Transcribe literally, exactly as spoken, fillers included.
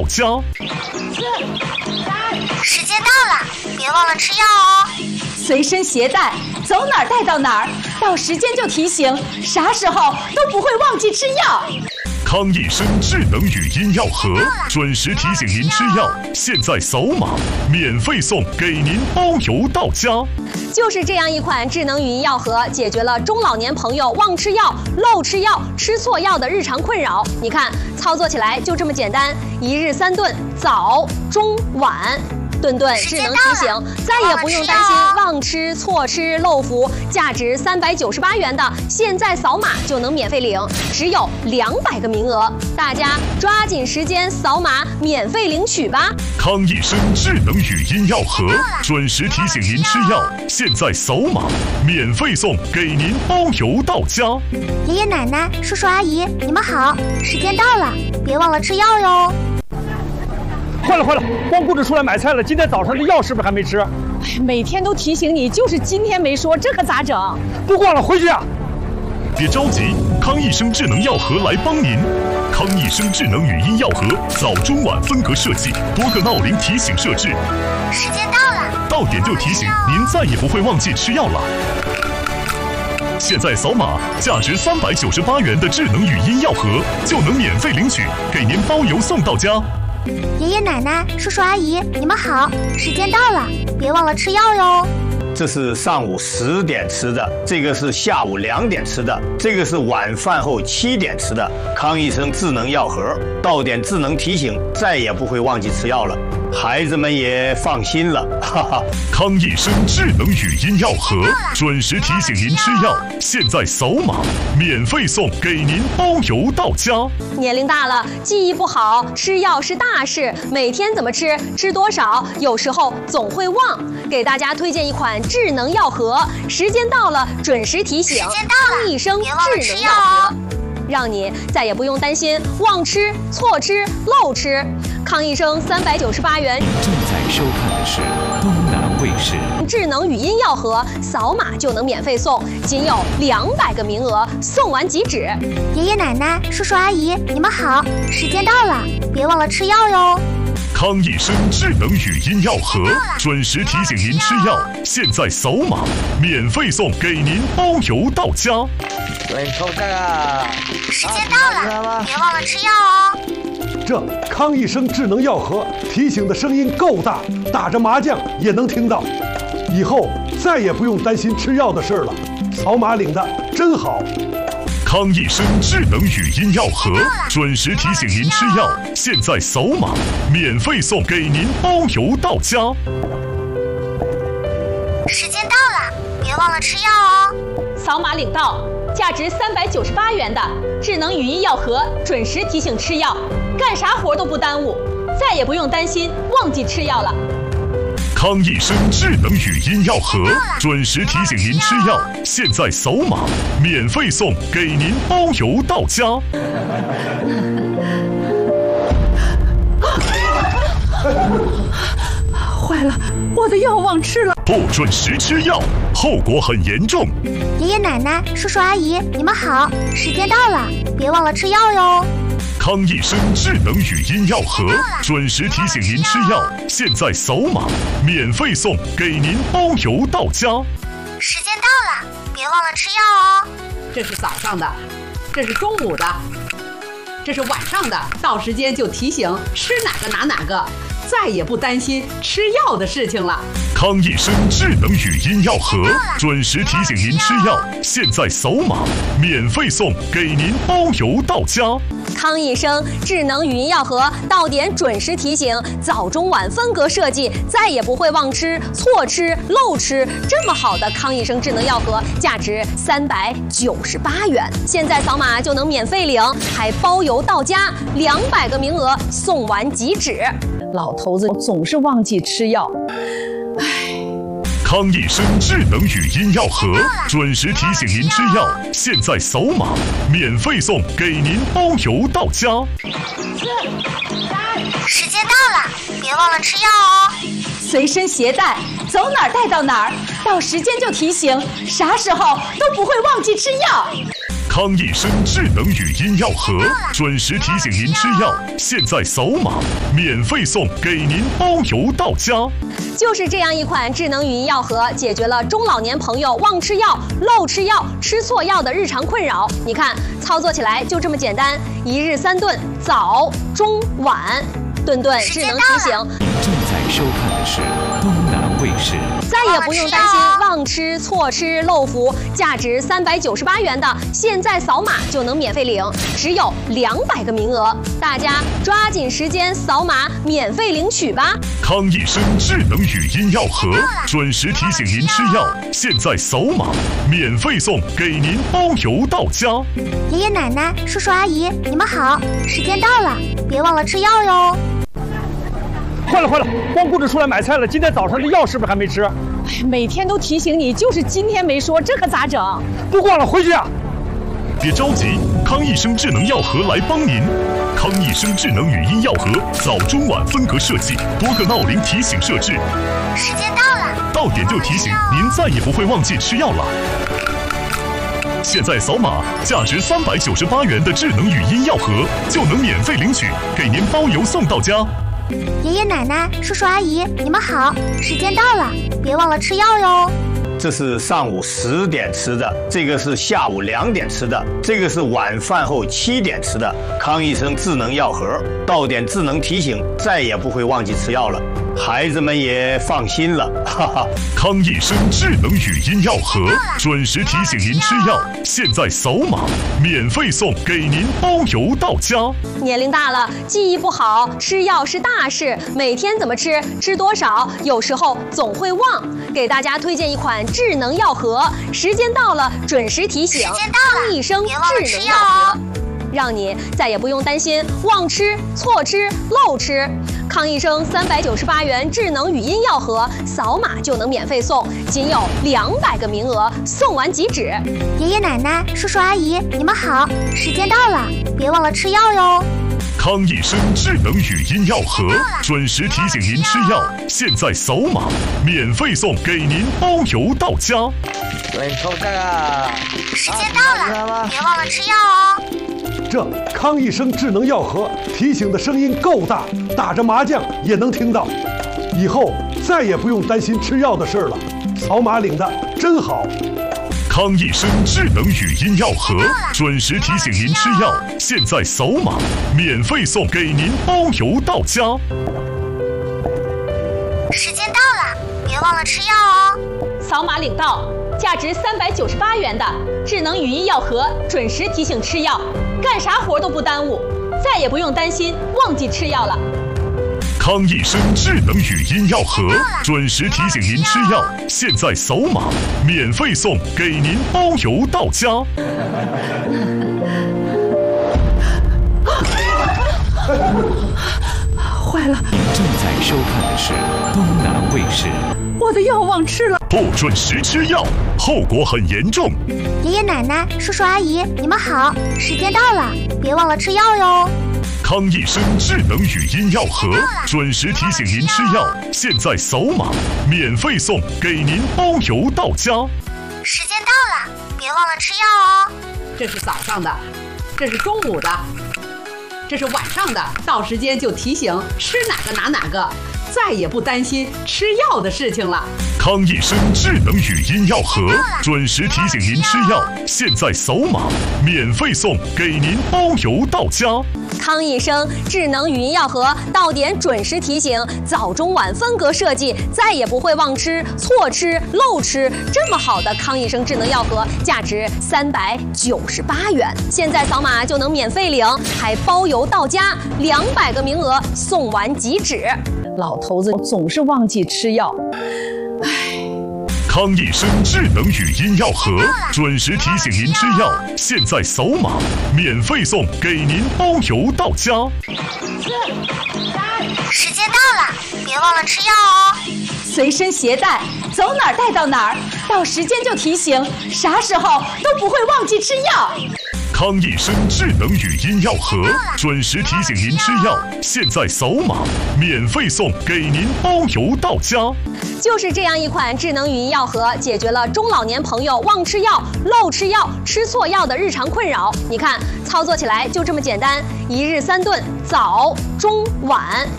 到家。 时间到了，别忘了吃药哦。 随身携带，走哪儿带到哪儿，到时间就提醒，啥时候都不会忘记吃药。 康益生智能语音药盒，准时提醒您吃药。现在扫码，免费送，给您包邮到家。 就是这样一款智能语音药盒，解决了中老年朋友忘吃药、漏吃药、吃错药的日常困扰。你看，操作起来就这么简单，一日三顿，早、中、晚。顿顿智能提醒，再也不用担心忘吃、错吃、漏服。价值三百九十八元的，现在扫码就能免费领，只有两百个名额，大家抓紧时间扫码免费领取吧！ 康益生智能语音药盒，准时提醒您吃药，现在扫码免费送，给您包邮到家。 爷爷奶奶、叔叔阿姨，你们好，时间到了，别忘了吃药哟。 坏了坏了，光顾着出来买菜了，今天早上的药是不是还没吃？ 哎，每天都提醒你，就是今天没说，这可咋整？ 不逛了，回去啊！ 别着急，康益生智能药盒来帮您。康益生智能语音药盒，早中晚分隔设计，多个闹铃提醒设置。 时间到了， 到点就提醒，您再也不会忘记吃药了。现在扫码，价值三百九十八元的智能语音药盒就能免费领取，给您包邮送到家。 爷爷奶奶、叔叔阿姨，你们好，时间到了，别忘了吃药哟。 这是上午十点吃的，这个是下午两点吃的，这个是晚饭后七点吃的。康益生智能药盒，到点智能提醒，再也不会忘记吃药了，孩子们也放心了，哈哈。 康益生智能语音药盒，准时提醒您吃药，现在扫码免费送，给您包邮到家。 年龄大了，记忆不好，吃药是大事，每天怎么吃，吃多少，有时候总会忘。给大家推荐一款智能药盒，时间到了准时提醒，康益生智能药盒，让你再也不用担心忘吃、错吃、漏吃。康益生三百九十八元。 正在收看的是东南卫视智能语音药盒，扫码就能免费送，仅有两百个名额，送完即止。 爷爷奶奶、叔叔阿姨，你们好，时间到了，别忘了吃药哟。 康益生智能语音药盒，准时提醒您吃药，现在扫码免费送，给您包邮到家。 喂，臭干啊！ 时间到了，别忘了吃药哦。 这康益生智能药盒提醒的声音够大，打着麻将也能听到。以后再也不用担心吃药的事了，扫码领的真好。 康益生智能语音药盒，准时提醒您吃药，现在扫码免费送，给您包邮到家。 时间到了，别忘了吃药哦。 扫码领到，价值三百九十八元的智能语音药盒，准时提醒吃药，干啥活都不耽误，再也不用担心忘记吃药了。 康益生智能语音药盒，准时提醒您吃药，现在扫码免费送，给您包邮到家。 坏了，我的药忘吃了。 不准时吃药，后果很严重。 爷爷奶奶、叔叔阿姨，你们好，时间到了，别忘了吃药哟。 康益生智能语音药盒，准时提醒您吃药，现在扫码免费送，给您包邮到家。 时间到了，别忘了吃药哦。 这是早上的，这是中午的，这是晚上的，到时间就提醒吃哪个拿哪个，再也不担心吃药的事情了。 康益生智能语音药盒，准时提醒您吃药，现在扫码免费送，给您包邮到家。 康益生智能语音药盒，到点准时提醒，早中晚分隔设计，再也不会忘吃、错吃、漏吃。这么好的康益生智能药盒，价值三百九十八元，现在扫码就能免费领，还包邮到家，两百个名额，送完即止。 老头子总是忘记吃药，唉。 康益生智能语音药盒，准时提醒您吃药，现在扫码免费送，给您包邮到家。 时间到了，别忘了吃药哦。 随身携带，走哪儿带到哪儿，到时间就提醒，啥时候都不会忘记吃药。 康益生智能语音药盒，准时提醒您吃药。现在扫码，免费送，给您包邮到家。 就是这样一款智能语音药盒，解决了中老年朋友忘吃药、漏吃药、吃错药的日常困扰。你看，操作起来就这么简单，一日三顿，早、中、晚，顿顿智能提醒。 正在收看的是东南卫视。 再也不用担心忘吃、错吃、漏服，价值三百九十八元的，现在扫码就能免费领，只有两百个名额，大家抓紧时间扫码免费领取吧。 康益生智能语音药盒，准时提醒您吃药。现在扫码，免费送，给您包邮到家。 爷爷奶奶、叔叔阿姨，你们好，时间到了，别忘了吃药哟。 坏了坏了，光顾着出来买菜了，今天早上的药是不是还没吃？ 哎，每天都提醒你，就是今天没说，这可咋整？ 不管了，回去啊！ 别着急，康益生智能药盒来帮您。康益生智能语音药盒，早中晚分隔设计，多个闹铃提醒设置。 时间到了， 到点就提醒，您再也不会忘记吃药了。现在扫码，价值三百九十八元的智能语音药盒就能免费领取，给您包邮送到家。 爷爷奶奶、叔叔阿姨，你们好，时间到了，别忘了吃药哟。 这是上午十点吃的，这个是下午两点吃的，这个是晚饭后七点吃的。康益生智能药盒，到点智能提醒，再也不会忘记吃药了，孩子们也放心了，哈哈。 康益生智能语音药盒，准时提醒您吃药。现在扫码，免费送，给您包邮到家。 年龄大了，记忆不好，吃药是大事，每天怎么吃，吃多少，有时候总会忘。给大家推荐一款智能药盒，时间到了准时提醒。 时间到了， 康益生别忘了吃药智能药盒。 哦。 让你再也不用担心忘吃、错吃、漏吃。康益生三百九十八元智能语音药盒，扫码就能免费送，仅有两百个名额，送完即止。 爷爷奶奶、叔叔阿姨，你们好，时间到了，别忘了吃药哟。 康益生智能语音药盒，准时提醒您吃药。现在扫码，免费送，给您包邮到家。 时间到了，别忘了吃药哦。 这康益生智能药盒提醒的声音够大，打着麻将也能听到。以后再也不用担心吃药的事了，扫码领的真好。 康益生智能语音药盒，准时提醒您吃药。现在扫码，免费送，给您包邮到家。 时间到了，别忘了吃药哦。 扫码领到，价值三百九十八元的智能语音药盒，准时提醒吃药，干啥活都不耽误，再也不用担心忘记吃药了。 康益生智能语音药盒，准时提醒您吃药。现在扫码，免费送，给您包邮到家。 坏了！ 您正在收看的是东南卫视。 我的药忘吃了， 不准时吃药，后果很严重。 爷爷奶奶、叔叔阿姨，你们好，时间到了，别忘了吃药哟。 康益生智能语音药盒，准时提醒您吃药。现在扫码，免费送，给您包邮到家。 时间到了，别忘了吃药哦。 这是早上的，这是中午的，这是晚上的，到时间就提醒吃哪个拿哪个，再也不担心吃药的事情了。 康益生智能语音药盒，准时提醒您吃药。现在扫码，免费送，给您包邮到家。 康益生智能语音药盒，到点准时提醒，早中晚分隔设计，再也不会忘吃、错吃、漏吃。这么好的康益生智能药盒，价值三百九十八元，现在扫码就能免费领，还包邮到家，两百个名额，送完即止。 老头子总是忘记吃药，唉。 康益生智能语音药盒，准时提醒您吃药。现在扫码，免费送，给您包邮到家。 时间到了，别忘了吃药哦。 随身携带，走哪儿带到哪儿，到时间就提醒，啥时候都不会忘记吃药。 康益生智能语音药盒，准时提醒您吃药。现在扫码免费送，给您包邮到家。 就是这样一款智能语音药盒，解决了中老年朋友忘吃药、漏吃药、吃错药的日常困扰。你看，操作起来就这么简单，一日三顿，早、中、晚，